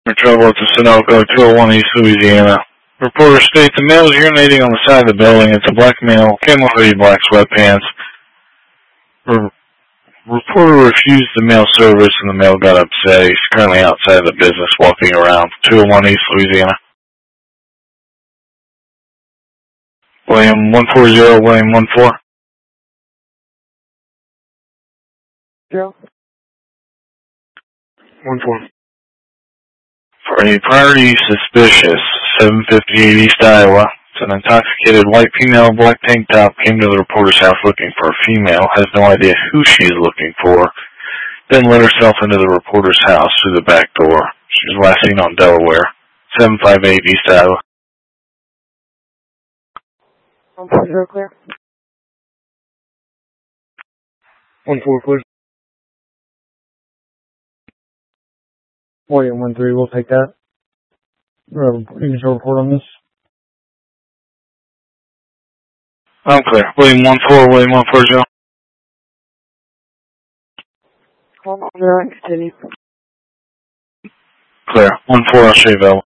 Trouble at the Sunoco, 201 East Louisiana. Reporter states the male is urinating on the side of the building. It's a black male, camo hoodie, black sweatpants. Reporter refused the mail service and the male got upset. He's currently outside the business walking around, 201 East Louisiana. William 140, William 14. 0. 14. For a priority suspicious, 758 East Iowa. It's an intoxicated white female, black tank top, came to the reporter's house looking for a female, has no idea who she is looking for, then let herself into the reporter's house through the back door. She was last seen on Delaware, 758 East Iowa. 140 clear. 14 clear. William 13, we'll take that. You can show a report on this. I'm clear. William 14, William 140. 140, continue. Clear. 14, I'll show you available.